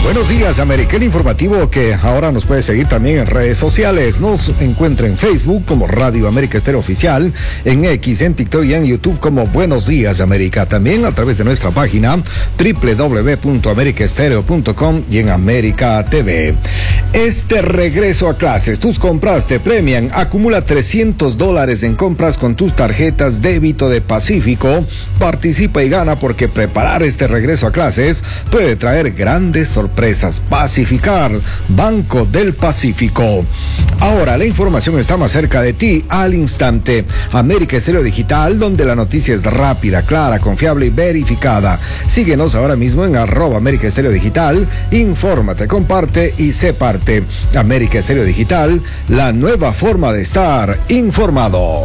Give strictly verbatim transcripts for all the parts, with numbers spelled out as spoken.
Buenos días, América, el informativo que ahora nos puede seguir también en redes sociales. Nos encuentra en Facebook como Radio América Estéreo Oficial, en X, en TikTok y en YouTube como Buenos Días, América. También a través de nuestra página doble u doble u doble u punto america estéreo punto com y en América T V. Este regreso a clases, tus compras te premian. Acumula trescientos dólares en compras con tus tarjetas débito de Pacífico. Participa y gana porque preparar este regreso a clases puede traer grandes sorpresas. Pacificar, Banco del Pacífico. Ahora la información está más cerca de ti al instante. América Estéreo Digital, donde la noticia es rápida, clara, confiable y verificada. Síguenos ahora mismo en arroba América Estéreo Digital. Infórmate, comparte y sé parte. América Estéreo Digital, la nueva forma de estar informado.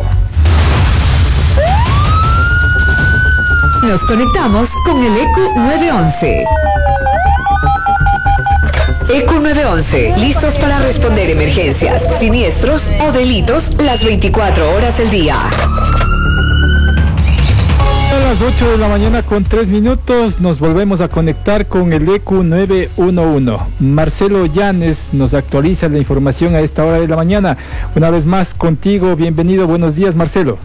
Nos conectamos con el E Q nueve once. E Q nueve once, listos para responder emergencias, siniestros o delitos las veinticuatro horas del día. A las ocho de la mañana con tres minutos nos volvemos a conectar con el E Q nueve once. Marcelo Llanes nos actualiza la información a esta hora de la mañana. Una vez más contigo, bienvenido, buenos días, Marcelo.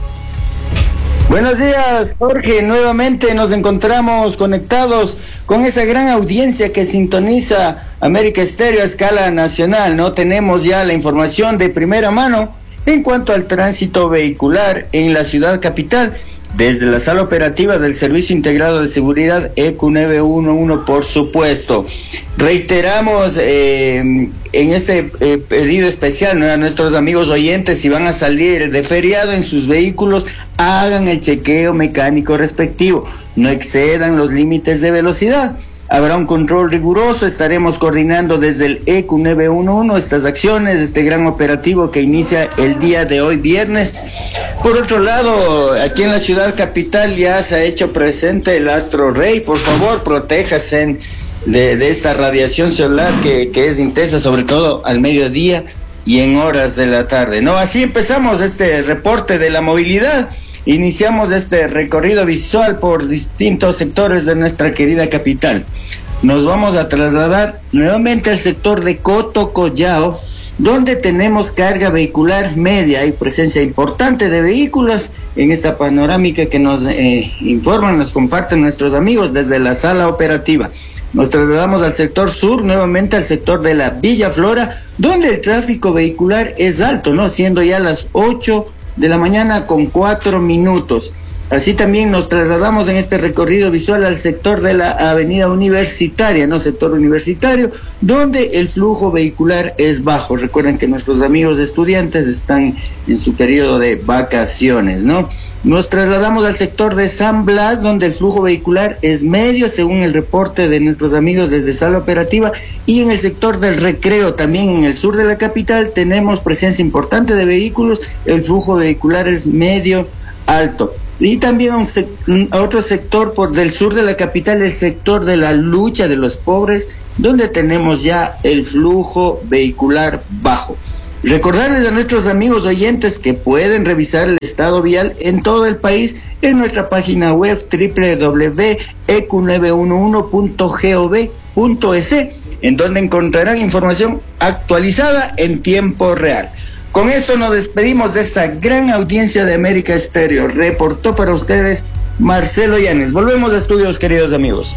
Buenos días, Jorge. Nuevamente nos encontramos conectados con esa gran audiencia que sintoniza América Estéreo a escala nacional, ¿no? Tenemos ya la información de primera mano en cuanto al tránsito vehicular en la ciudad capital, desde la sala operativa del Servicio Integrado de Seguridad E Q nueve once, por supuesto. Reiteramos eh, en este eh, pedido especial, ¿no?, a nuestros amigos oyentes, si van a salir de feriado en sus vehículos, hagan el chequeo mecánico respectivo, no excedan los límites de velocidad. Habrá un control riguroso, estaremos coordinando desde el E Q nueve once estas acciones, este gran operativo que inicia el día de hoy, viernes. Por otro lado, aquí en la ciudad capital ya se ha hecho presente el astro rey. Por favor, protéjase de, de esta radiación solar que, que es intensa, sobre todo al mediodía y en horas de la tarde, ¿no? Así empezamos este reporte de la movilidad. Iniciamos este recorrido visual por distintos sectores de nuestra querida capital. Nos vamos a trasladar nuevamente al sector de Coto Collao, donde tenemos carga vehicular media. Hay presencia importante de vehículos en esta panorámica que nos eh, informan, nos comparten nuestros amigos desde la sala operativa. Nos trasladamos al sector sur, nuevamente al sector de la Villa Flora, donde el tráfico vehicular es alto, ¿no? Siendo ya las ocho de la mañana con cuatro minutos. Así también nos trasladamos en este recorrido visual al sector de la avenida Universitaria, ¿no? Sector universitario, donde el flujo vehicular es bajo. Recuerden que nuestros amigos estudiantes están en su periodo de vacaciones, ¿no? Nos trasladamos al sector de San Blas, donde el flujo vehicular es medio, según el reporte de nuestros amigos desde sala operativa. Y en el sector del Recreo, también en el sur de la capital, tenemos presencia importante de vehículos. El flujo vehicular es medio alto. Y también a, un sec- a otro sector por del sur de la capital, el sector de la lucha de los pobres, donde tenemos ya el flujo vehicular bajo. Recordarles a nuestros amigos oyentes que pueden revisar el estado vial en todo el país en nuestra página web doble u doble u doble u punto e q nueve once punto gov punto es, en donde encontrarán información actualizada en tiempo real. Con esto nos despedimos de esta gran audiencia de América Estéreo. Reportó para ustedes Marcelo Llanes. Volvemos a estudios, queridos amigos.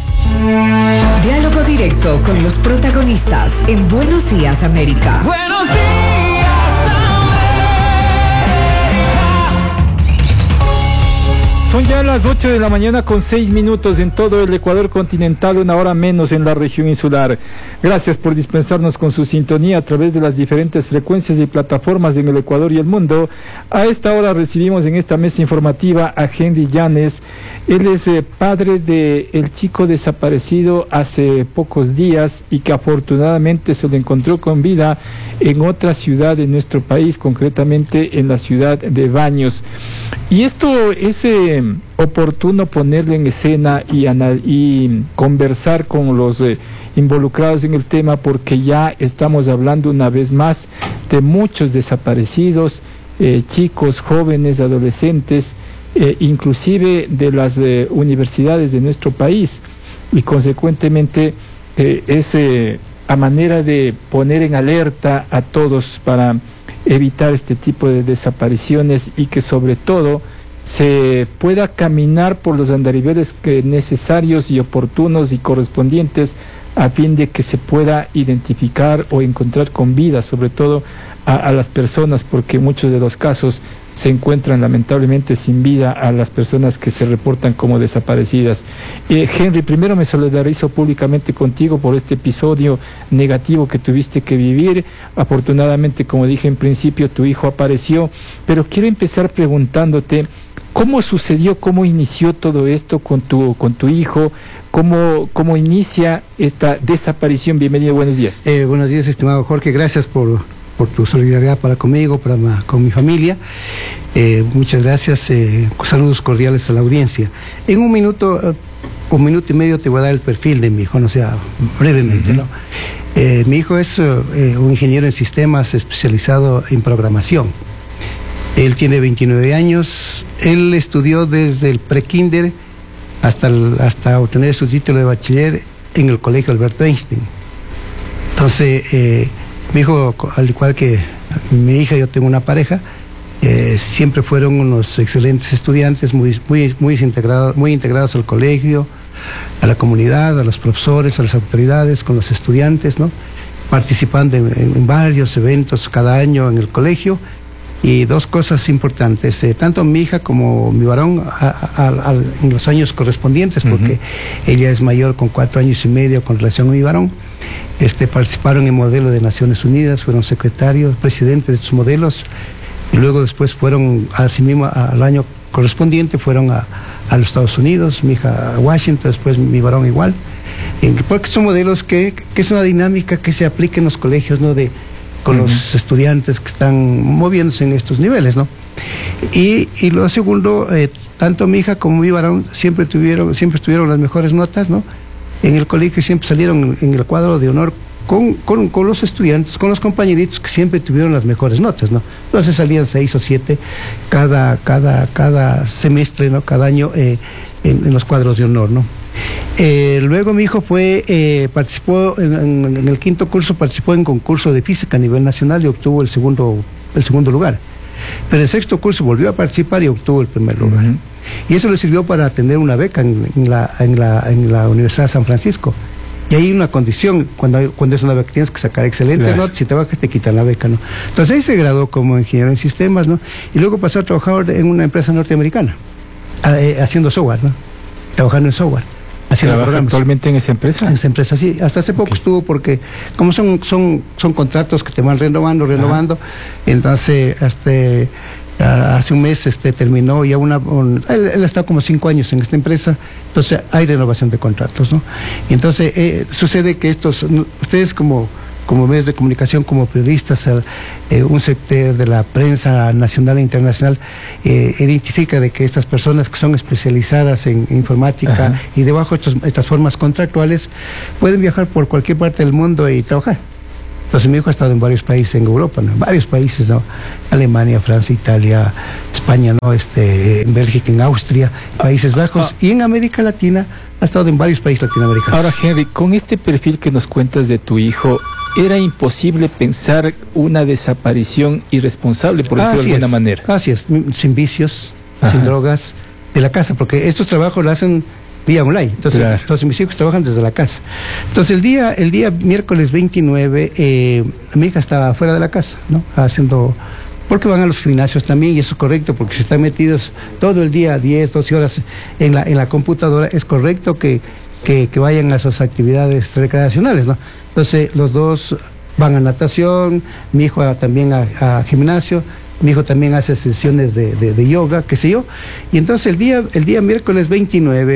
Diálogo directo con los protagonistas en Buenos Días, América. Buenos días, América. Son ya las ocho de la mañana con seis minutos en todo el Ecuador continental, una hora menos en la región insular. Gracias por dispensarnos con su sintonía a través de las diferentes frecuencias y plataformas en el Ecuador y el mundo. A esta hora recibimos en esta mesa informativa a Henry Llanes. Él es eh, padre de el chico desaparecido hace pocos días y que afortunadamente se lo encontró con vida en otra ciudad de nuestro país, concretamente en la ciudad de Baños. Y esto es eh, oportuno ponerlo en escena y, anal- y conversar con los eh, involucrados en el tema, porque ya estamos hablando una vez más de muchos desaparecidos, eh, chicos, jóvenes, adolescentes, eh, inclusive de las eh, universidades de nuestro país, y consecuentemente eh, es eh, a manera de poner en alerta a todos para evitar este tipo de desapariciones y que sobre todo se pueda caminar por los andariveles que necesarios y oportunos y correspondientes a fin de que se pueda identificar o encontrar con vida, sobre todo a, a las personas, porque en muchos de los casos se encuentran lamentablemente sin vida a las personas que se reportan como desaparecidas. Eh, Henry, primero me solidarizo públicamente contigo por este episodio negativo que tuviste que vivir. Afortunadamente, como dije en principio, tu hijo apareció, pero quiero empezar preguntándote cómo sucedió, cómo inició todo esto con tu, con tu hijo, cómo, cómo inicia esta desaparición. Bienvenido, buenos días. Eh, buenos días, estimado Jorge, gracias por... por tu solidaridad para conmigo, para con mi familia. Eh, muchas gracias, eh, saludos cordiales a la audiencia. En un minuto, uh, un minuto y medio te voy a dar el perfil de mi hijo, no sea, brevemente, uh-huh. ¿no? Eh, mi hijo es uh, eh, un ingeniero en sistemas especializado en programación. Él tiene veintinueve años, él estudió desde el pre-kinder hasta, el, hasta obtener su título de bachiller en el colegio Alberto Einstein. Entonces, eh, mi hijo, al igual que mi hija, yo tengo una pareja, eh, siempre fueron unos excelentes estudiantes, muy, muy, muy, integrados, muy integrados al colegio, a la comunidad, a los profesores, a las autoridades, con los estudiantes, ¿no? Participando en, en, en varios eventos cada año en el colegio. Y dos cosas importantes, eh, tanto mi hija como mi varón a, a, a, en los años correspondientes, porque uh-huh. ella es mayor con cuatro años y medio con relación a mi varón, este, participaron en modelo de Naciones Unidas, fueron secretarios, presidentes de estos modelos, y luego después fueron, así mismo al año correspondiente, fueron a, a los Estados Unidos, mi hija a Washington, después mi varón igual, porque son modelos que, que es una dinámica que se aplica en los colegios, ¿no? De con uh-huh. los estudiantes que están moviéndose en estos niveles, ¿no? Y, y lo segundo, eh, tanto mi hija como mi varón siempre tuvieron, siempre tuvieron las mejores notas, ¿no? En el colegio siempre salieron en el cuadro de honor con, con, con los estudiantes, con los compañeritos que siempre tuvieron las mejores notas, ¿no? Entonces salían seis o siete cada, cada, cada semestre, ¿no? Cada año eh, en, en los cuadros de honor, ¿no? Eh, luego mi hijo fue, eh, participó en, en, en el quinto curso, participó en concurso de física a nivel nacional y obtuvo el segundo, el segundo lugar. Pero en el sexto curso volvió a participar y obtuvo el primer lugar. Uh-huh. Y eso le sirvió para tener una beca en, en, la, en, la, en la Universidad de San Francisco. Y hay una condición, cuando, hay, cuando es una beca tienes que sacar excelentes claro. notas, si te bajas te quitan la beca, ¿no? Entonces ahí se graduó como ingeniero en sistemas, ¿no? Y luego pasó a trabajar en una empresa norteamericana, eh, haciendo software, ¿no? Trabajando en software. ¿Trabaja actualmente en esa empresa? En esa empresa, sí. Hasta hace poco okay. estuvo porque, como son, son, son contratos que te van renovando, renovando, Ajá. entonces este, hace un mes este, terminó ya una... Un, él, él ha estado como cinco años en esta empresa, entonces hay renovación de contratos, ¿no? Y entonces eh, sucede que estos, ustedes como... como medios de comunicación, como periodistas, eh, un sector de la prensa nacional e internacional eh, identifica de que estas personas que son especializadas en informática Ajá. y debajo de estos, estas formas contractuales pueden viajar por cualquier parte del mundo y trabajar. Entonces mi hijo ha estado en varios países en Europa, ¿no? Varios países, ¿no? Alemania, Francia, Italia, España, ¿no? Este, en Bélgica, en Austria, Países Bajos ah. y en América Latina ha estado en varios países latinoamericanos. Ahora, Henry, con este perfil que nos cuentas de tu hijo, era imposible pensar una desaparición irresponsable, por decirlo de alguna es, manera. Así es, sin vicios, Ajá. sin drogas, de la casa, porque estos trabajos lo hacen vía online, entonces, claro. entonces mis hijos trabajan desde la casa. Entonces el día, el día miércoles veintinueve, eh, mi hija estaba fuera de la casa, ¿no? Haciendo, porque van a los gimnasios también, y eso es correcto, porque si están metidos todo el día, diez, doce horas en la, en la computadora, es correcto que, que, que vayan a sus actividades recreacionales, ¿no? Entonces los dos van a natación, mi hijo también a, a gimnasio, mi hijo también hace sesiones de, de, de yoga, qué sé yo, y entonces el día, el día miércoles veintinueve,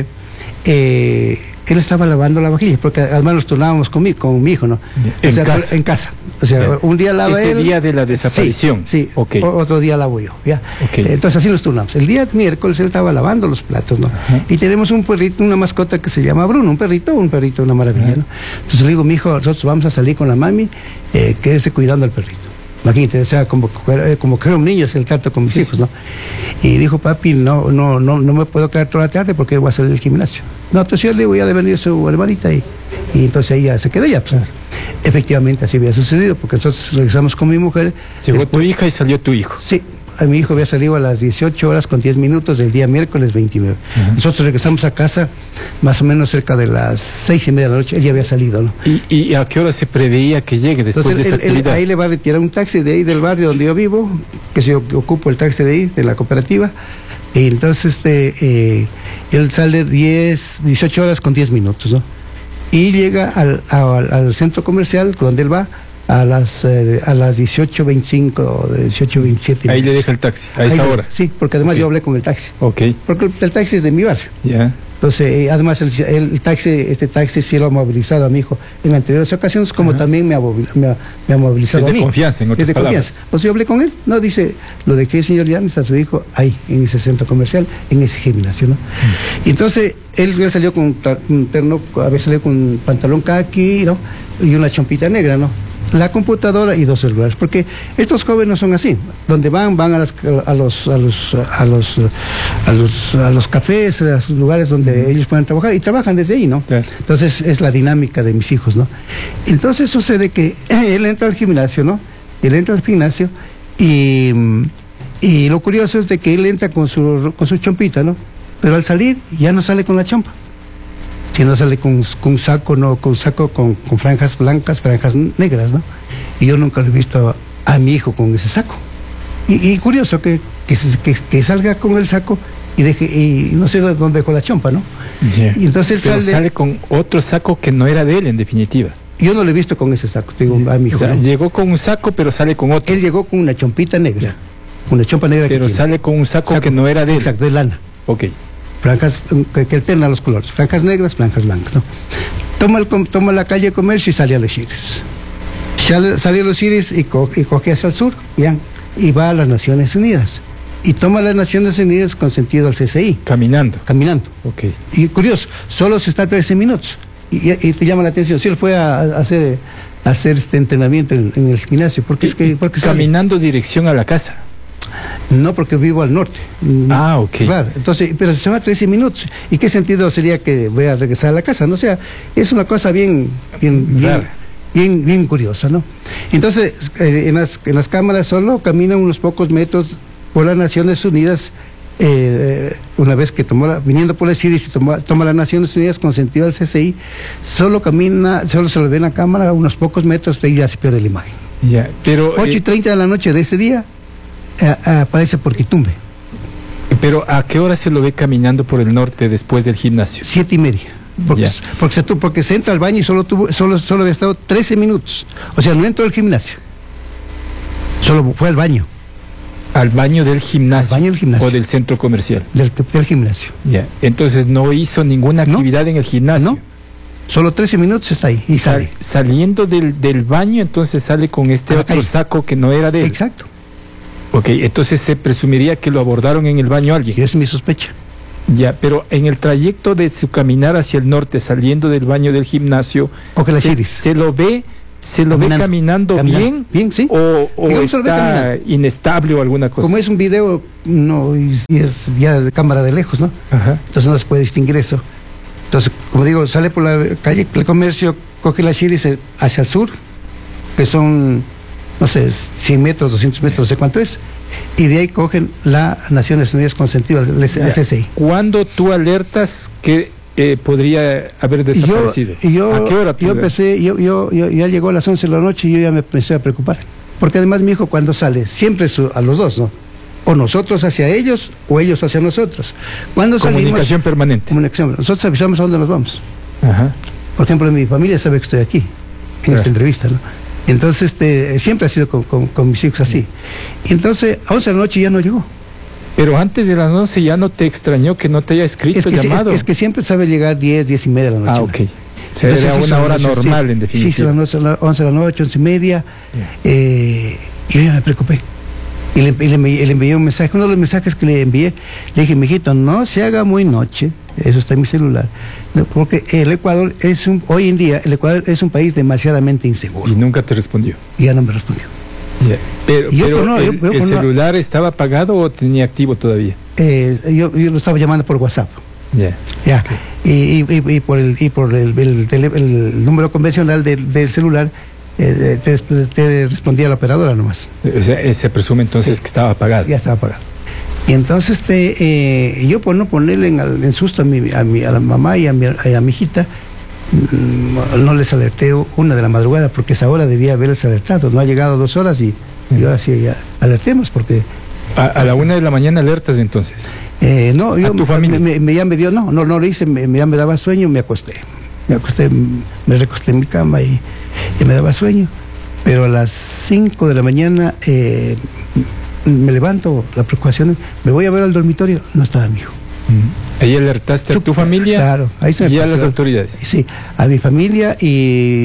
eh, él estaba lavando la vajilla, porque además nos turnábamos con mi, con mi hijo, ¿no? En, o sea, casa. en casa. O sea, yeah. un día lava Ese él. día de la desaparición. Sí, sí. Okay. Otro día lavo yo, ¿ya? Okay. Entonces así nos turnamos. El día miércoles él estaba lavando los platos, ¿no? Uh-huh. Y tenemos un perrito, una mascota que se llama Bruno, un perrito, un perrito, una maravilla, uh-huh. ¿no? Entonces le digo, mi hijo, nosotros vamos a salir con la mami, eh, quédese cuidando al perrito. Imagínate, o sea, como, como que era un niño, es el trato con mis sí, hijos, sí. ¿no? Y dijo, papi, no, no, no, no me puedo quedar toda la tarde porque voy a salir del gimnasio. No, entonces yo le digo, ya de venir su hermanita y, Y entonces ahí ya se quedó ya. Pues, claro. Efectivamente así había sucedido, porque nosotros regresamos con mi mujer. Llegó después, tu hija y salió tu hijo. Sí. A mi hijo había salido a las dieciocho horas con diez minutos del día miércoles veintinueve. Uh-huh. Nosotros regresamos a casa más o menos cerca de las seis y media de la noche. Él ya había salido, ¿no? ¿Y, y a qué hora se preveía que llegue después Entonces, de esa él, actividad? Él, ahí le va a retirar un taxi de ahí del barrio donde yo vivo, que yo ocupo el taxi de ahí, de la cooperativa. Y entonces este, eh, él sale diez, dieciocho horas con diez minutos, ¿no? Y llega al, al, al centro comercial donde él va a las eh, a las dieciocho veinticinco, dieciocho veintisiete. Ahí le deja el taxi, a esa hora. Sí, porque además okay. yo hablé con el taxi. Ok. Porque el, el taxi es de mi barrio. Ya. Yeah. Entonces, eh, además el, el taxi, este taxi sí lo ha movilizado a mi hijo en anteriores ocasiones, como uh-huh. también me ha, me, ha, me ha movilizado es a mí. Es de confianza, en otras es de palabras. Confianza. Pues yo hablé con él, no, dice, lo de que el señor Llanes a su hijo ahí, en ese centro comercial, en ese gimnasio, ¿no? Uh-huh. Y entonces, él, él salió con un terno, a veces salió con un pantalón caqui, ¿no? Y una chompita negra, ¿no? La computadora y dos celulares, porque estos jóvenes son así, donde van, van a, las, a los a los a los a los a los cafés, a los lugares donde uh-huh. ellos pueden trabajar y trabajan desde ahí, ¿no? Claro. Entonces es la dinámica de mis hijos, ¿no? Entonces sucede que él entra al gimnasio, ¿no? Él entra al gimnasio y y lo curioso es de que él entra con su con su chompita, ¿no? Pero al salir ya no sale con la chompa. Si no sale con, con saco, no, con saco con, con franjas blancas, franjas negras, ¿no? Y yo nunca lo he visto a, a mi hijo con ese saco. Y, y curioso que, que, que, que salga con el saco y deje, y no sé dónde dejó la chompa, ¿no? Yeah. Y entonces él Pero sale, sale con otro saco que no era de él, en definitiva. Yo no lo he visto con ese saco, digo, a mi hijo. O sea, ¿no? Llegó con un saco, pero sale con otro. Él llegó con una chompita negra. Yeah. Una chompa negra. Pero que sale tiene. con un saco, saco que no era de él. Exacto, de lana. Ok. Franjas que, que alternan los colores, franjas negras, franjas blancas, ¿no? Toma, el, toma la calle de comercio y sale a los Iris. Sale, sale a los Iris y, co, y coge hacia el sur, ¿ya? Y va a las Naciones Unidas. Y toma las Naciones Unidas con sentido al C C I. Caminando. Caminando. Ok. Y curioso, solo se está trece minutos. Y, y te llama la atención, si él fue a, a hacer, a hacer este entrenamiento en, en el gimnasio, porque es que... Porque caminando sale. Dirección a la casa. No, porque vivo al norte. Ah, ok. Claro, entonces, pero se va trece minutos. ¿Y qué sentido sería que voy a regresar a la casa? No, o sea, es una cosa bien, bien, bien, bien, bien curiosa, ¿no? Entonces, eh, en, las, en las cámaras solo caminan unos pocos metros por las Naciones Unidas, eh, una vez que tomó la, viniendo por el Ciris y toma, toma las Naciones Unidas con sentido al C C I, solo camina, solo se lo ve en la cámara unos pocos metros y ya se pierde la imagen. Ya, pero... ocho y treinta de la noche de ese día, aparece por Quitumbe. Pero ¿a qué hora se lo ve caminando por el norte después del gimnasio? Siete y media. Porque, yeah. porque, se, porque se entra al baño y solo tuvo, solo, solo había estado trece minutos. O sea, no entró al gimnasio. Solo fue al baño. Al baño del gimnasio. Al baño del gimnasio. O del centro comercial. Del, del gimnasio. Ya. Yeah. Entonces no hizo ninguna actividad ¿No? en el gimnasio. No. Solo trece minutos está ahí y Sal, sale. Saliendo del, del baño, entonces sale con este ah, otro ahí. saco que no era de él. Exacto. Ok, entonces se presumiría que lo abordaron en el baño alguien. Y esa es mi sospecha. Ya, pero en el trayecto de su caminar hacia el norte, saliendo del baño del gimnasio, se, se lo ve, se lo caminando, ve caminando, caminando bien, bien, sí. o, o está inestable o alguna cosa. Como es un video, no, y es ya de cámara de lejos, ¿no? Ajá. Entonces no se puede distinguir eso. Entonces, como digo, sale por la calle del comercio, coge la Chiris hacia el sur, que son, no sé, cien metros, doscientos metros, no sé cuánto es, y de ahí cogen la Naciones Unidas con sentido al C C I. ¿Cuándo tú alertas que eh, podría haber desaparecido? Y yo, ¿A qué hora? Yo empecé, yo, yo, yo ya llegó a las once de la noche y yo ya me empecé a preocupar, porque además mi hijo cuando sale, siempre su, a los dos, ¿no? O nosotros hacia ellos, o ellos hacia nosotros. Cuando comunicación salimos, permanente. Comunicación. Nosotros avisamos a dónde nos vamos. Ajá. Por ejemplo, mi familia sabe que estoy aquí, en claro. esta entrevista, ¿no? Entonces, este, siempre ha sido con, con, con mis hijos así. Y entonces, a once de la noche ya no llegó. Pero antes de las once ya no te extrañó que no te haya escrito, es que, llamado. Es, es que siempre sabe llegar diez, diez y media de la noche. Ah, ok. Sería una hora normal, sí, en definitiva. Sí, sí, once de la noche, once y media. Yeah. Eh, y yo ya me preocupé. Y le, y, le, y le envié un mensaje, uno de los mensajes que le envié, le dije, mijito, no se haga muy noche, eso está en mi celular, no, porque el Ecuador es un, hoy en día, el Ecuador es un país demasiadamente inseguro. Y nunca te respondió. Y ya no me respondió. Yeah. Pero, yo, pero no, el, yo, yo, ¿el no, celular estaba apagado o tenía activo todavía? Eh, yo, yo lo estaba llamando por WhatsApp. Yeah. Ya. Okay. Y, y, y por el y por el, el, el, el número convencional del, del celular eh, te, te respondía la operadora nomás. O sea, se presume entonces sí, que estaba apagado. Ya estaba apagado. Y entonces te, eh, yo por no ponerle en, en susto a mi, a mi a la mamá y a mi, a mi hijita, no les alerté una de la madrugada, porque esa hora debía haberles alertado. No ha llegado dos horas y, y ahora sí ya alertemos porque a, a la una de la mañana alertas entonces. Eh, no, yo ¿A tu familia? Me, me, ya me dio, no, no, no lo hice, me, me, ya me daba sueño, me acosté. Me acosté, me recosté en mi cama y, y me daba sueño. Pero a las cinco de la mañana eh, me levanto, la preocupación, me voy a ver al dormitorio, no estaba mi hijo. Mm. Ahí alertaste a tu familia, claro, ahí se y a las autoridades. Sí, a mi familia y,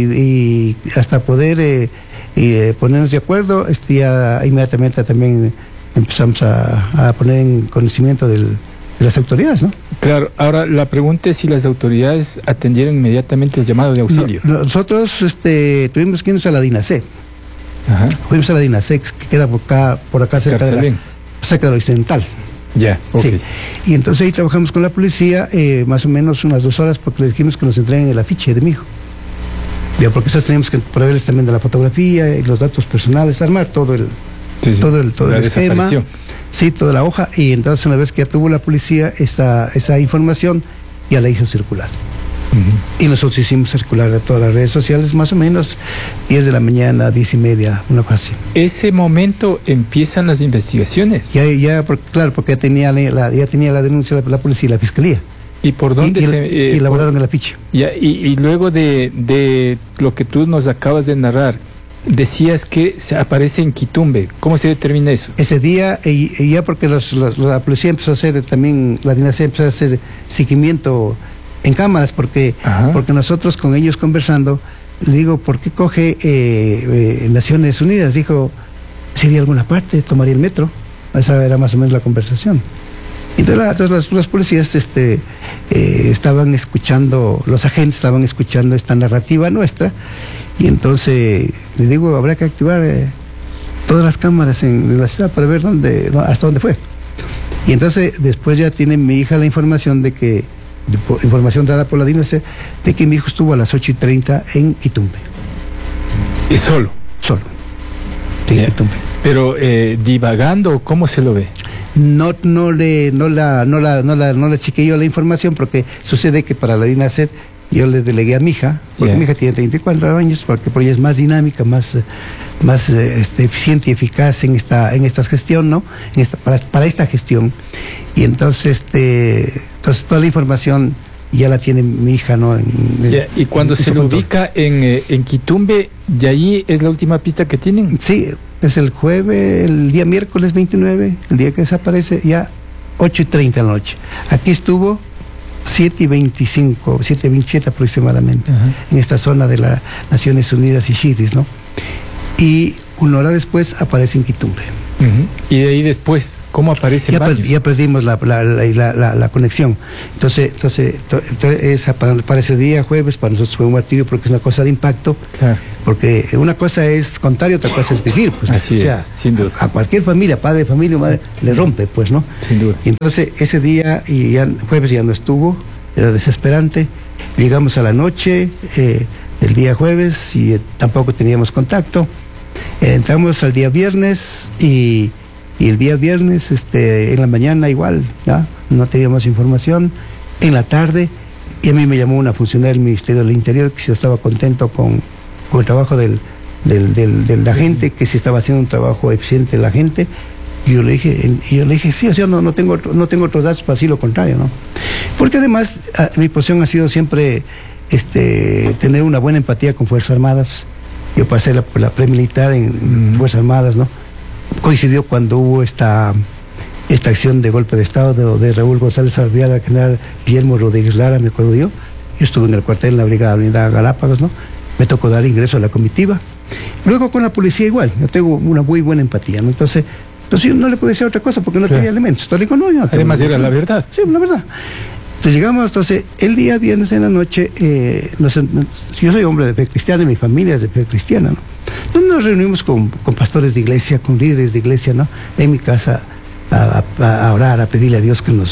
y hasta poder eh, y, eh, ponernos de acuerdo, este, ya inmediatamente también empezamos a, a poner en conocimiento del, de las autoridades, ¿no? Claro, ahora la pregunta es si las autoridades atendieron inmediatamente el llamado de auxilio. No, nosotros este, tuvimos que irnos a la DINASE. Ajá. Fuimos a la DINASE, que queda por acá, por acá cerca de, la, cerca de la Occidental. Ya, okay. Sí. Y entonces ahí trabajamos con la policía eh, más o menos unas dos horas porque le dijimos que nos entreguen el afiche de mi hijo. Ya, porque nosotros teníamos que proveerles también de la fotografía y los datos personales, armar todo el, sí, sí. todo el, todo el esquema, sí, toda la hoja. Y entonces una vez que ya tuvo la policía esa, esa información, ya la hizo circular. Uh-huh. Y nosotros hicimos circular a todas las redes sociales, más o menos diez de la mañana, diez y media, una cosa así. Ese momento empiezan las investigaciones. Ya, ya porque, claro, porque ya tenía la, ya tenía la denuncia de la policía y la fiscalía. ¿Y por dónde y, se...? Y, eh, y elaboraron el afiche. Ya, y, y luego de, de lo que tú nos acabas de narrar, decías que se aparece en Quitumbe. ¿Cómo se determina eso? Ese día, y, y ya porque los, los, la policía empezó a hacer también, la DINASE empezó a hacer seguimiento en cámaras, porque, porque nosotros con ellos conversando, le digo, ¿por qué coge eh, eh, Naciones Unidas? Dijo, sería alguna parte, tomaría el metro. Esa era más o menos la conversación. Entonces, la, entonces los, los policías este, eh, estaban escuchando, los agentes estaban escuchando esta narrativa nuestra, y entonces le digo, habrá que activar eh, todas las cámaras en, en la ciudad para ver dónde, hasta dónde fue. Y entonces después ya tiene mi hija la información de que, de, por, información dada por la DINASE, de que mi hijo estuvo a las ocho y treinta en Itumbe. ¿Y solo? Solo. En yeah. Itumbe. Pero eh, divagando, ¿cómo se lo ve? No, no le, no la, no la, no la, no la chequeé yo la información, porque sucede que para la DINASE yo le delegué a mi hija, porque yeah. mi hija tiene treinta y cuatro años, porque por ella es más dinámica, más, más este, eficiente y eficaz en esta, en esta gestión, ¿no? En esta, para, para esta gestión. Y entonces, este, entonces toda la información ya la tiene mi hija, ¿no? En, yeah. Y cuando en se lo ubica en, eh, en Quitumbe, ¿y ahí es la última pista que tienen? Sí, es el jueves, el día miércoles veintinueve, el día que desaparece, ya ocho y treinta de la noche. Aquí estuvo siete y veinticinco, siete y veintisiete aproximadamente, uh-huh. en esta zona de las Naciones Unidas y Chiris, ¿no? Y una hora después aparece en Quitumbe. Uh-huh. Y de ahí después, ¿cómo aparece? Ya, per, ya perdimos la, la, la, la, la, la conexión. Entonces, entonces, to, to, esa, para, para ese día, jueves, para nosotros fue un martirio porque es una cosa de impacto. Claro. Porque una cosa es contar y otra cosa es vivir. Pues, Así o sea, es, sin duda. A cualquier familia, padre, familia, madre, le rompe, pues, ¿no? Sin duda. Y entonces, ese día, y ya jueves ya no estuvo, era desesperante. Llegamos a la noche eh, del día jueves y eh, tampoco teníamos contacto. Eh, entramos al día viernes y, y el día viernes este, en la mañana igual, ¿ya? No teníamos información. En la tarde, y a mí me llamó una funcionaria del Ministerio del Interior que si yo estaba contento con, con el trabajo del, del, del, del la gente, que si estaba haciendo un trabajo eficiente la gente. Y yo le dije, y yo le dije, sí, o sea, no, no tengo no tengo otros datos para decir lo contrario, ¿no? Porque además a, mi posición ha sido siempre este, tener una buena empatía con Fuerzas Armadas. Yo pasé la, la premilitar en, en mm. Fuerzas Armadas, ¿no? Coincidió cuando hubo esta esta acción de golpe de Estado de, de Raúl González Arriaga, al general Guillermo Rodríguez Lara, me acuerdo yo. Yo estuve en el cuartel en la Brigada Blindada Galápagos, ¿no? Me tocó dar ingreso a la comitiva. Luego con la policía igual, yo tengo una muy buena empatía, ¿no? Entonces, entonces yo no le puedo decir otra cosa porque no claro. tenía elementos. Entonces digo, no, yo no tengo Además era la verdad. Sí, la verdad. Entonces llegamos, entonces, el día viernes en la noche, eh, nos, nos, yo soy hombre de fe cristiana y mi familia es de fe cristiana, ¿no? Entonces nos reunimos con, con pastores de iglesia, con líderes de iglesia, ¿no? En mi casa a, a, a orar, a pedirle a Dios que nos,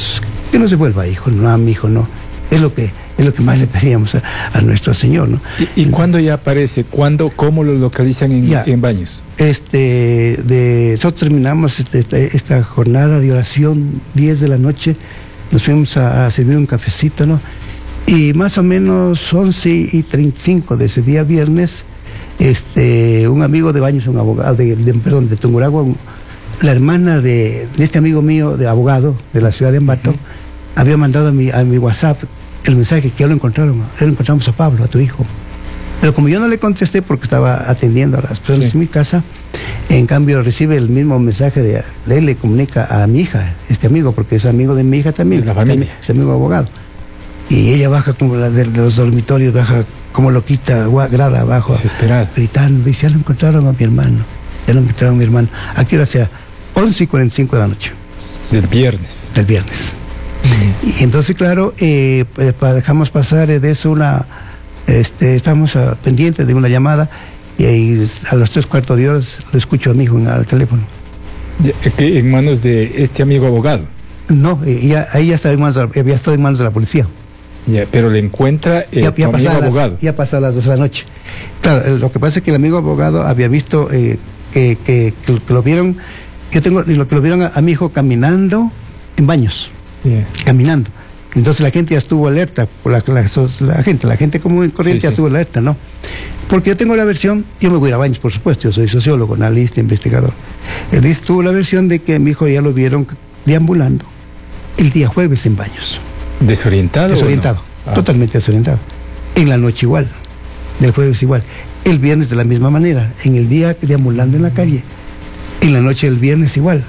que no se vuelva, hijo, no, mi hijo, no. Es lo que es lo que más le pedíamos a, a nuestro Señor, ¿no? ¿Y, y cuándo ya aparece? ¿Cuándo, cómo lo localizan en, ya, en Baños? Este, de, nosotros terminamos este, esta jornada de oración, diez de la noche, nos fuimos a, a servir un cafecito, ¿no? Y más o menos once y treinta y cinco de ese día viernes, este, un amigo de Baños, un abogado, de, de, perdón, de Tungurahua, un, la hermana de, de este amigo mío, de abogado, de la ciudad de Ambato, uh-huh. había mandado a mi, a mi WhatsApp el mensaje que ya lo encontraron, ya lo encontramos a Pablo, a tu hijo. Pero como yo no le contesté porque estaba atendiendo a las personas sí. en mi casa, en cambio recibe el mismo mensaje de, de él le comunica a mi hija, este amigo, porque es amigo de mi hija también, de la familia. Es amigo abogado. Y ella baja como la de, de los dormitorios, baja como loquita, grada abajo, desesperada, gritando, dice, ya lo encontraron a mi hermano, ya lo encontraron a mi hermano. Aquí era sea once y cuarenta y cinco de la noche. Del viernes. Del viernes. Y entonces, claro, eh, eh, dejamos pasar eh, de eso una, este, estamos uh, pendientes de una llamada y, y a los tres cuartos de horas lo escucho a mi hijo en el teléfono. ¿En manos de este amigo abogado? No, eh, ya, ahí ya estaba en manos, había estado en manos de la policía. Ya, pero le encuentra el ya, ya amigo las, abogado. Ya pasadas las dos de la noche. Claro, lo que pasa es que el amigo abogado había visto eh, que, que, que, que lo vieron, yo tengo lo que lo vieron a, a mi hijo caminando en Baños. Yeah. Caminando. Entonces la gente ya estuvo alerta, la, la, la gente, la gente común y corriente sí, ya sí. estuvo alerta, ¿no? Porque yo tengo la versión, yo me voy a Baños, por supuesto, yo soy sociólogo, analista, investigador. Él tuvo la versión de que mi hijo ya lo vieron deambulando el día jueves en Baños. ¿Desorientado? Desorientado, no? ah. totalmente desorientado. En la noche igual, del jueves igual. El viernes de la misma manera, en el día deambulando en la calle. En la noche del viernes igual.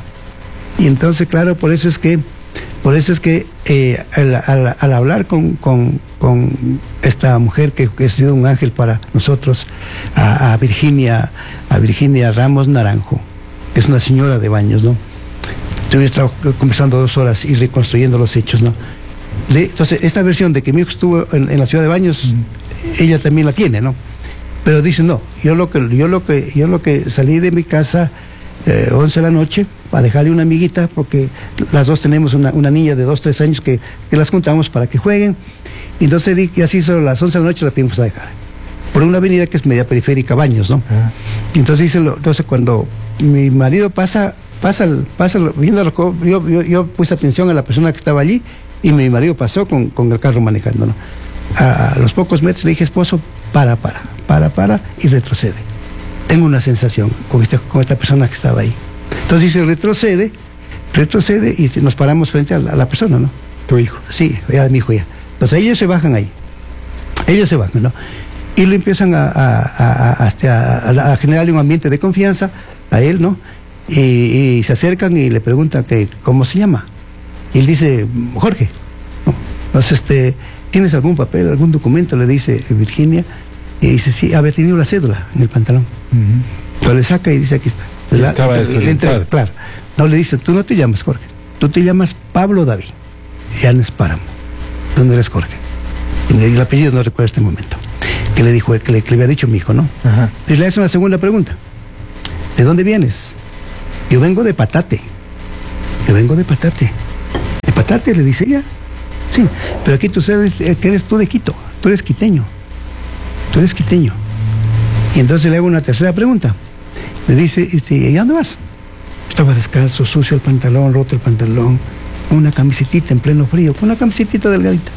Y entonces, claro, por eso es que Por eso es que eh, al, al, al hablar con, con, con esta mujer que, que ha sido un ángel para nosotros, a, a Virginia, a Virginia Ramos Naranjo, que es una señora de Baños, ¿no? Estuve conversando dos horas y reconstruyendo los hechos, ¿no? De, entonces, esta versión de que mi hijo estuvo en, en la ciudad de Baños, mm. ella también la tiene, ¿no? Pero dice, no, yo lo que, yo lo que, yo lo que salí de mi casa eh, once de la noche, para dejarle una amiguita, porque las dos tenemos una, una niña de dos, tres años que, que las juntamos para que jueguen. Y entonces, y así sobre las once de la noche la fuimos a dejar. Por una avenida que es media periférica, Baños, ¿no? Ah. Y entonces dice, lo, entonces cuando mi marido pasa, pasa, pasa, viendo, yo, yo, yo puse atención a la persona que estaba allí, y mi marido pasó con, con el carro manejando, ¿no? A, a los pocos metros le dije, esposo, para, para, para, para, y retrocede. Tengo una sensación con, este, con esta persona que estaba ahí. Entonces dice, retrocede, retrocede y nos paramos frente a la, a la persona, ¿no? ¿Tu hijo? Sí, ya mi hijo ya. Entonces ellos se bajan ahí, ellos se bajan, ¿no? Y lo empiezan a, a, a, a, a, a generarle un ambiente de confianza a él, ¿no? Y, y se acercan y le preguntan que cómo se llama. Y él dice, Jorge, ¿no? Entonces, este, ¿tienes algún papel, algún documento? Le dice Virginia. Y dice, sí, haber tenido la cédula en el pantalón. Uh-huh. Entonces le saca y dice, aquí está. La, estaba desorientado. Claro. No, le dice, tú no te llamas Jorge, tú te llamas Pablo David Llanes Páramo. ¿Dónde eres Jorge? Y el apellido no recuerdo este momento. Que le dijo, que le, que le había dicho mi hijo, ¿no? Ajá. Y le hace una segunda pregunta. ¿De dónde vienes? Yo vengo de Patate. Yo vengo de Patate. ¿De Patate? Le dice ella. Sí, pero aquí tú sabes que eres tú de Quito. Tú eres quiteño. Tú eres quiteño. Y entonces le hago una tercera pregunta. Le dice, este, ¿y a dónde vas? Estaba descalzo, sucio el pantalón, roto el pantalón, con una camisetita en pleno frío, con una camisetita delgadita.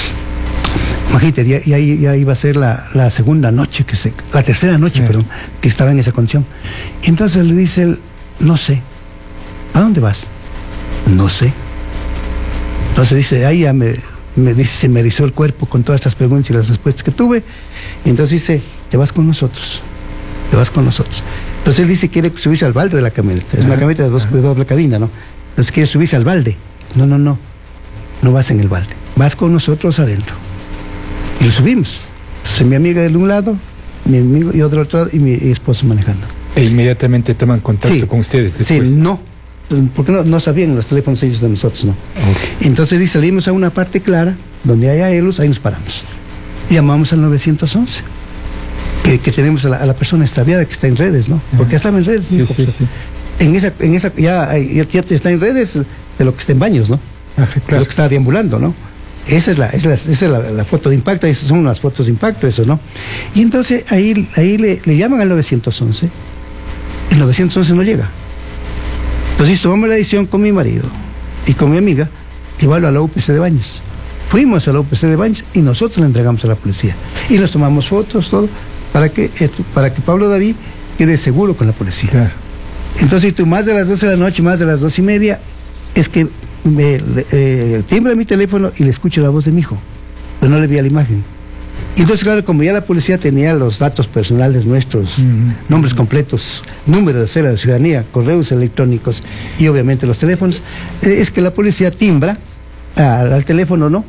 Imagínate, ya, ya, ya iba a ser la, la segunda noche, que se, la tercera noche, yeah. perdón, que estaba en esa condición. Y entonces le dice él, no sé. ¿A dónde vas? No sé. Entonces dice, ahí ya me, me dice, se me erizó el cuerpo con todas estas preguntas y las respuestas que tuve. Y entonces dice, te vas con nosotros. Te vas con nosotros. Entonces él dice, quiere subirse al balde de la camioneta. Es una camioneta de, dos, de doble cabina, ¿no? Entonces quiere subirse al balde. No, no, no. No vas en el balde. Vas con nosotros adentro. Y lo subimos. Entonces mi amiga de un lado, mi amigo y otro otro lado, y mi esposo manejando. E inmediatamente toman contacto sí, con ustedes después. Sí, no. Porque no, no sabían los teléfonos ellos de nosotros, ¿no? Okay. Entonces dice, salimos a una parte clara, donde haya luz, ahí nos paramos. Y llamamos al nueve once. Que, que tenemos a la, a la persona extraviada que está en redes, ¿no? Porque estaba en redes, sí, hijo, sí, pues, sí. En esa, en esa, ya, ya, ya está en redes de lo que está en Baños, ¿no? Ajá, claro. Lo que estaba deambulando, ¿no? Esa es la, esa es la, esa es la, la foto de impacto, esas son las fotos de impacto, eso, ¿no? Y entonces ahí, ahí le, le llaman al nueve once, el nueve once no llega. Entonces tomamos la decisión con mi marido y con mi amiga, llevarlo a la U P C de Baños. Fuimos a la U P C de Baños y nosotros le entregamos a la policía. Y nos tomamos fotos, todo, para que, esto, para que Pablo David quede seguro con la policía. Claro. Entonces tú más de las doce de la noche, más de las dos y media, es que me eh, timbra mi teléfono y le escucho la voz de mi hijo, pero no le veía la imagen. Y entonces, claro, como ya la policía tenía los datos personales nuestros, uh-huh. nombres completos, número de cédula de ciudadanía, correos electrónicos y obviamente los teléfonos, eh, es que la policía timbra al, al teléfono, ¿no?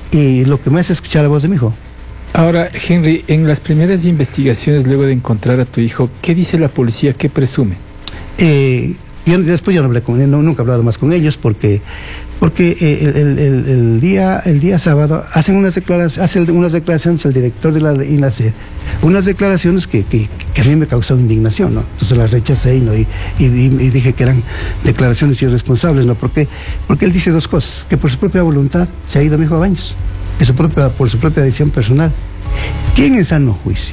Y lo que me hace escuchar la voz de mi hijo. Ahora, Henry, en las primeras investigaciones, luego de encontrar a tu hijo, ¿qué dice la policía? ¿Qué presume? Eh, yo después yo no hablé con él, no, nunca he hablado más con ellos porque porque eh, el, el, el día el día sábado hacen unas declaraciones hacen unas declaraciones el director de la I N A C, unas declaraciones que, que, que a mí me causó indignación, ¿no? Entonces las rechacé y, ¿no? y, y, y dije que eran declaraciones irresponsables, ¿no? Porque porque él dice dos cosas: que por su propia voluntad se ha ido a mi hijo a Baños, que su propia, por su propia decisión personal. ¿Quién en sano juicio?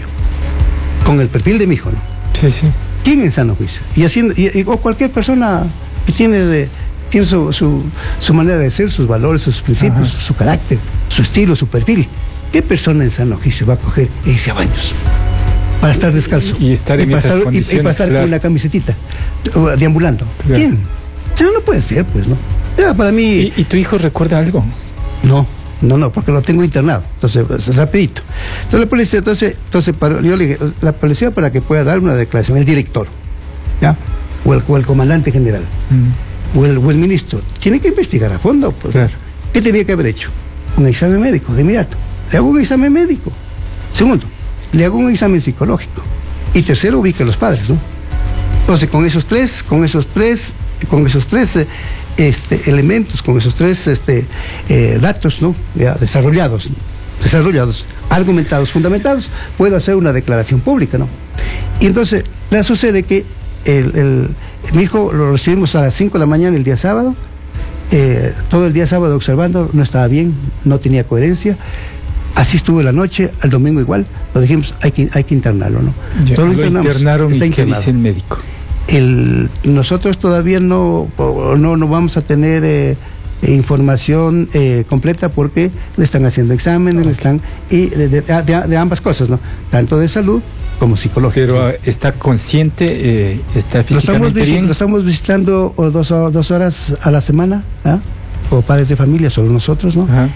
Con el perfil de mi hijo, ¿no? Sí, sí. ¿Quién en sano juicio? Y haciendo, y, y, o cualquier persona que tiene, de, tiene su, su, su manera de ser, sus valores, sus principios, su, su carácter, su estilo, su perfil. ¿Qué persona en sano juicio va a coger e irse a Baños para estar descalzo? Y, y estar en y esas pasar, condiciones, y, y pasar claro. con una camisetita, deambulando. Claro. ¿Quién? O sea, no puede ser, pues, ¿no? Ya, para mí... ¿Y, ¿Y tu hijo recuerda algo? No. No, no, porque lo tengo internado. Entonces, pues, rapidito. Entonces la policía, entonces, entonces para, yo le dije, la policía para que pueda dar una declaración, el director, ¿ya? O el, o el comandante general, mm. o, el, o el ministro, tiene que investigar a fondo, pues. Claro. ¿Qué tenía que haber hecho? Un examen médico, de inmediato. Le hago un examen médico. Segundo, le hago un examen psicológico. Y tercero, ubique a los padres, ¿no? Entonces, con esos tres, con esos tres, con esos tres eh, este, elementos, con esos tres este, eh, datos, ¿no? Ya, desarrollados, desarrollados, argumentados, fundamentados, puedo hacer una declaración pública, ¿no? Y entonces, le sucede que el, el, mi hijo lo recibimos a las cinco de la mañana el día sábado, eh, todo el día sábado observando, no estaba bien, no tenía coherencia. Así estuvo la noche, al domingo igual, lo dijimos, hay que, hay que internarlo, ¿no? Ya, Todo lo, lo internaron está y internado. ¿qué dice el médico? El, nosotros todavía no, no, no vamos a tener eh, información eh, completa porque le están haciendo exámenes, okay. le están y de, de, de, de ambas cosas, ¿no? Tanto de salud como psicológica. Pero está consciente, eh, está físicamente lo estamos, bien. Lo estamos visitando dos, dos horas a la semana, ¿eh? O padres de familia, solo nosotros, ¿no? Ajá.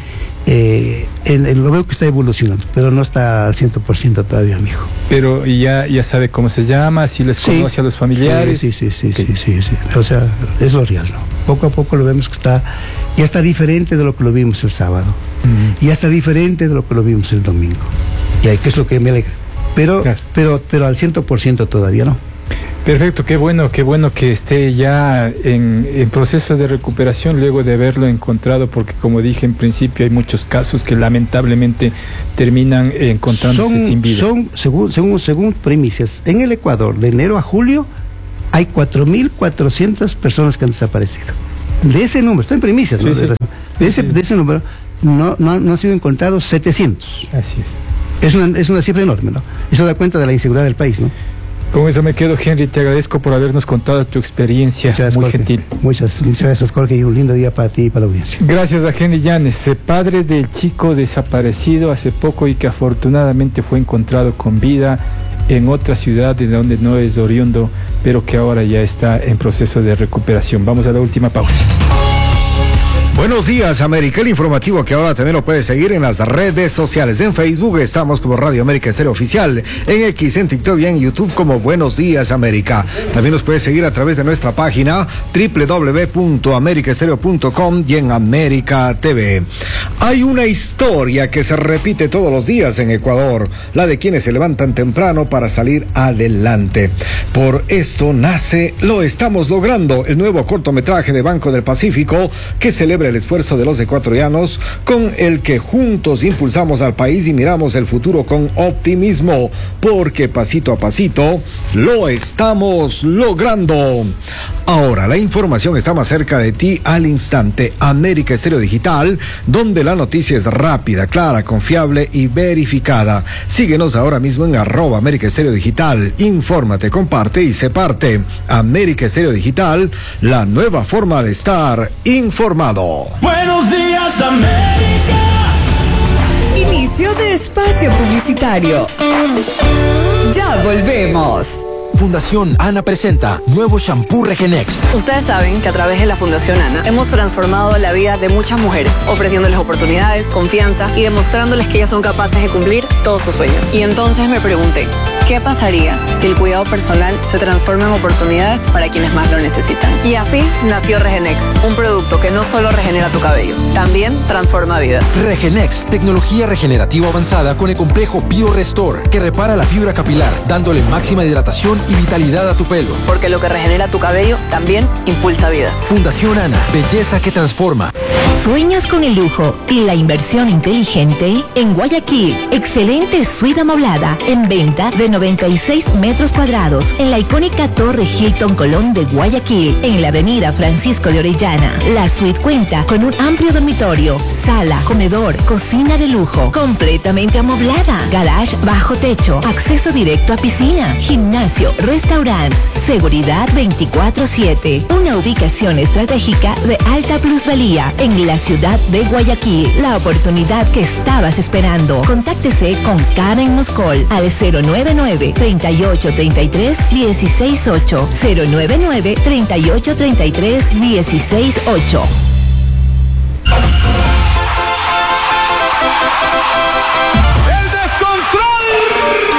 Eh, el, el, lo veo que está evolucionando, pero no está al cien por ciento todavía, mi hijo. Pero ya, ya sabe cómo se llama, si les sí, conoce a los familiares. Sí, sí, sí, okay. sí, sí, sí, sí. O sea, es lo real, ¿no? Poco a poco lo vemos que está, ya está diferente de lo que lo vimos el sábado. Mm. Ya está diferente de lo que lo vimos el domingo. Y ahí que es lo que me alegra. Pero, claro. pero, pero al cien por ciento todavía no. Perfecto, qué bueno, qué bueno que esté ya en, en proceso de recuperación luego de haberlo encontrado, porque como dije en principio hay muchos casos que lamentablemente terminan encontrándose son, sin vida. Son, según, según, según premisas, en el Ecuador, de enero a julio, hay cuatro mil cuatrocientas personas que han desaparecido. De ese número, está en premisas, sí, ¿no? Sí. De, ese, de ese número, no, no, no han sido encontrados setecientos. Así es. Es una, es una cifra enorme, ¿no? Eso da cuenta de la inseguridad del país, ¿no? Con eso me quedo, Henry. Te agradezco por habernos contado tu experiencia. Muchas muy Jorge. gentil. Muchas, muchas gracias, Jorge, y un lindo día para ti y para la audiencia. Gracias a Henry Llanes, padre del chico desaparecido hace poco y que afortunadamente fue encontrado con vida en otra ciudad de donde no es oriundo, pero que ahora ya está en proceso de recuperación. Vamos a la última pausa. Buenos días, América, el informativo que ahora también lo puedes seguir en las redes sociales. En Facebook estamos como Radio América Estéreo Oficial, en X, en TikTok y en YouTube como Buenos Días América. También nos puedes seguir a través de nuestra página doble u doble u doble u punto america estéreo punto com y en América T V. Hay una historia que se repite todos los días en Ecuador, la de quienes se levantan temprano para salir adelante. Por esto nace Lo Estamos Logrando, el nuevo cortometraje de Banco del Pacífico que celebra el esfuerzo de los ecuatorianos con el que juntos impulsamos al país y miramos el futuro con optimismo, porque pasito a pasito lo estamos logrando. Ahora la información está más cerca de ti al instante. América Estéreo Digital, donde la noticia es rápida, clara, confiable y verificada. Síguenos ahora mismo en arroba América Estéreo Digital. Infórmate, comparte y sé parte. América Estéreo Digital, la nueva forma de estar informado. Buenos días, América. Inicio de espacio publicitario. Ya volvemos. Fundación Ana presenta nuevo shampoo Regenext. Ustedes saben que a través de la Fundación Ana hemos transformado la vida de muchas mujeres, ofreciéndoles oportunidades, confianza y demostrándoles que ellas son capaces de cumplir todos sus sueños. Y entonces me pregunté, ¿qué pasaría si el cuidado personal se transforma en oportunidades para quienes más lo necesitan? Y así nació Regenext, un producto que no solo regenera tu cabello, también transforma vidas. Regenext, tecnología regenerativa avanzada con el complejo BioRestore, que repara la fibra capilar, dándole máxima hidratación y vitalidad a tu pelo. Porque lo que regenera tu cabello también impulsa vidas. Fundación Ana, belleza que transforma. ¿Sueñas con el lujo y la inversión inteligente? En Guayaquil, excelente suite amoblada en venta de noventa y seis metros cuadrados en la icónica Torre Hilton Colón de Guayaquil, en la avenida Francisco de Orellana. La suite cuenta con un amplio dormitorio, sala, comedor, cocina de lujo, completamente amoblada, garage bajo techo, acceso directo a piscina, gimnasio, restaurantes, seguridad veinticuatro siete. Una ubicación estratégica de alta plusvalía en la ciudad de Guayaquil. La oportunidad que estabas esperando. Contáctese con Karen Moscol al cero nueve nueve, treinta y ocho, treinta y tres, dieciséis ocho, cero nueve nueve, treinta y ocho, treinta y tres, dieciséis ocho.